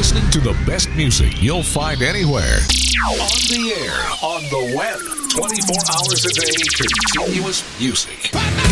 listening to the best music you'll find anywhere. On the air, on the web, 24 hours a day, continuous music.